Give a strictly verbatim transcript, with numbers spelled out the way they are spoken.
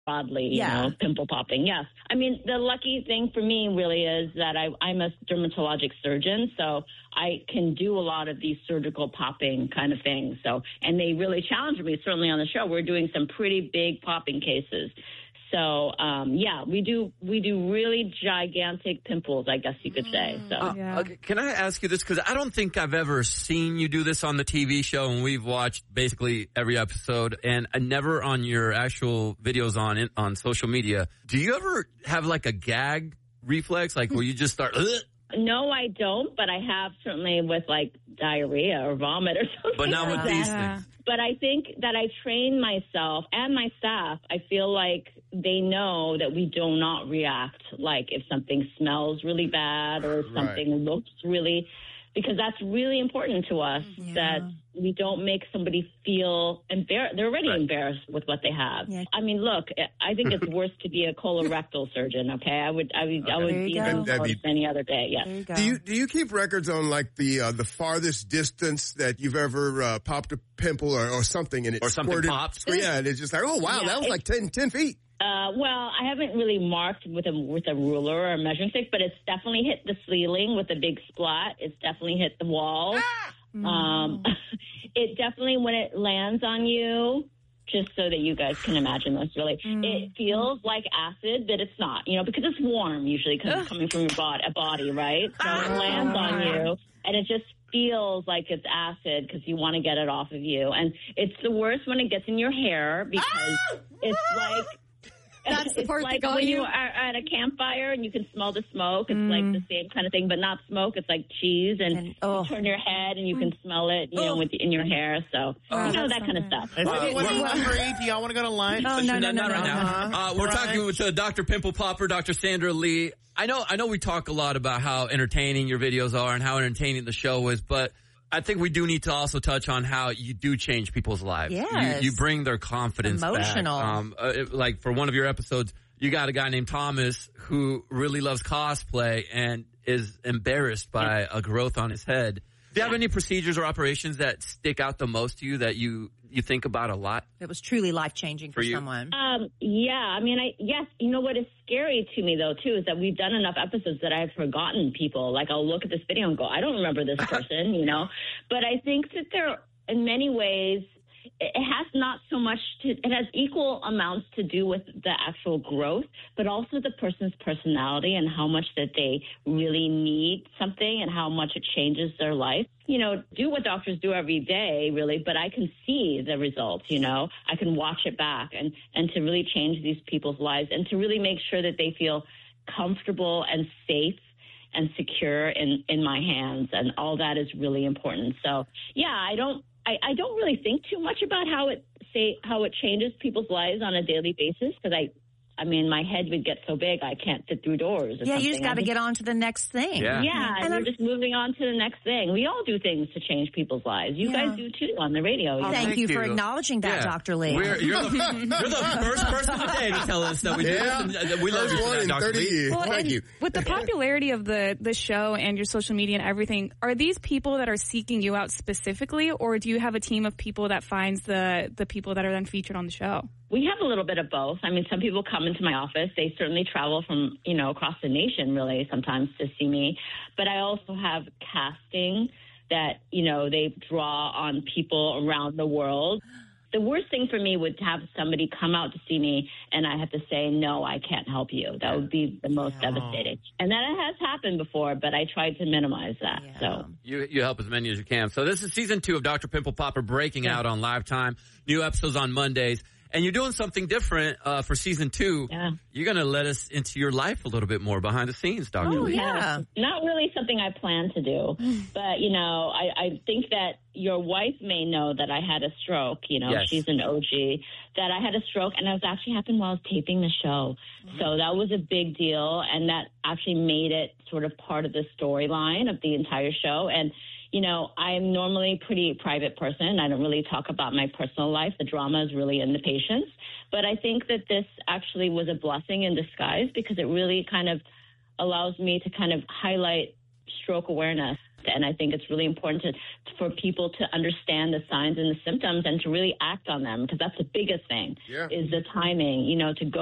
broadly, yeah. you know, pimple popping. Yes. I mean, the lucky thing for me really is that I, I'm a dermatologic surgeon, so I can do a lot of these surgical popping kind of things. So, and they really challenge me, certainly on the show. We're doing some pretty big popping cases. So, um, yeah, we do we do really gigantic pimples, I guess you could say. So, Uh, Yeah. okay, can I ask you this? Because I don't think I've ever seen you do this on the T V show, and we've watched basically every episode, and uh, never on your actual videos on it, on social media. Do you ever have like a gag reflex, like where you just start? Ugh? no, I don't, but I have certainly with like diarrhea or vomit or something. But not like with these that. things. But I think that I train myself and my staff. I feel like they know that we do not react like if something smells really bad or if something Right. looks really, because that's really important to us Yeah. that we don't make somebody feel embarrassed. They're already Right. embarrassed with what they have. Yeah. I mean, look, I think it's worse to be a colorectal surgeon. Okay, I would, I would, I would There you be go. there That'd be- any other day. Yes. There you go. Do you do you keep records on like the uh, the farthest distance that you've ever uh, popped a pimple or, or something and it Or something squirted? popped? Yeah, and it's just like, oh wow, Yeah, that was it- like ten, ten feet. Uh, well, I haven't really marked with a with a ruler or a measuring stick, but it's definitely hit the ceiling with a big splat. It's definitely hit the wall. Um, it definitely, when it lands on you, just so that you guys can imagine this, really, it feels like acid, but it's not, you know, because it's warm usually cause coming from your body, a body, right? So it lands on you, and it just feels like it's acid because you want to get it off of you. And it's the worst when it gets in your hair because it's like... That's the it's part like that got when you? you are at a campfire and you can smell the smoke. It's like the same kind of thing, but not smoke. It's like cheese, and, And- oh. you turn your head and you can smell it, you know, with in your hair. So you know that's that kind of so stuff. Is Uh, anyone well- hungry? Do y'all want to go to lunch? Oh, no, no, no, not no, right no. now. Uh, we're Brunch. talking with uh, Doctor Pimple Popper, Doctor Sandra Lee. I know, I know, we talk a lot about how entertaining your videos are and how entertaining the show is, but I think we do need to also touch on how you do change people's lives. Yes. You, you bring their confidence Emotional. back. Um, uh, it- like for one of your episodes, you got a guy named Thomas who really loves cosplay and is embarrassed by a growth on his head. Do you have any procedures or operations that stick out the most to you that you, you think about a lot? It was truly life-changing for, For you? someone. Um, yeah, I mean, I yes, you know what is scary to me though too is that we've done enough episodes that I've forgotten people. Like I'll look at this video and go, I don't remember this person, you know. But I think that there, in many ways, it has not so much to, it has equal amounts to do with the actual growth, but also the person's personality and how much that they really need something and how much it changes their life. You know, do what doctors do every day, really, but I can see the results, you know. I can watch it back and, and to really change these people's lives and to really make sure that they feel comfortable and safe and secure in, in my hands. And all that is really important. So, yeah, I don't, I, I don't really think too much about how it say how it changes people's lives on a daily basis because I, I mean, my head would get so big I can't fit through doors. Or Yeah, something. you just got to get on to the next thing. Yeah. Yeah, and, And we're I'm- just moving on to the next thing. We all do things to change people's lives. You Yeah. guys do too on the radio. you know? Thank, Thank you, for you. acknowledging that, Yeah. Doctor Lee. We're, you're, the, you're the first person today to tell us that we do Yeah. this. And, uh, we love First you for one that, in Doctor thirty Lee. years. Well, Thank and you. with the popularity of the, the show and your social media and everything, are these people that are seeking you out specifically, or do you have a team of people that finds the, the people that are then featured on the show? We have a little bit of both. I mean, some people come into my office. They certainly travel from, you know, across the nation, really, sometimes to see me. But I also have casting that, you know, they draw on people around the world. The worst thing for me would have somebody come out to see me and I have to say, no, I can't help you. That would be the most Yeah. devastating. And that has happened before, but I tried to minimize that. Yeah. So. You, you help as many as you can. So this is season two of Doctor Pimple Popper breaking out on Live Time. New episodes on Mondays. And you're doing something different uh, for season two. Yeah. You're going to let us into your life a little bit more behind the scenes, Doctor Oh, Lee. yeah. Not really something I plan to do, but, you know, I, I think that your wife may know that I had a stroke. You know, Yes. she's an O G, that I had a stroke, and it was actually happened while I was taping the show. So that was a big deal, and that actually made it sort of part of the storyline of the entire show. And, you know, I'm normally a pretty private person. I don't really talk about my personal life. The drama is really in the patients. But I think that this actually was a blessing in disguise because it really kind of allows me to kind of highlight stroke awareness. And I think it's really important to, for people to understand the signs and the symptoms and to really act on them, because that's the biggest thing yeah. is the timing, you know, to go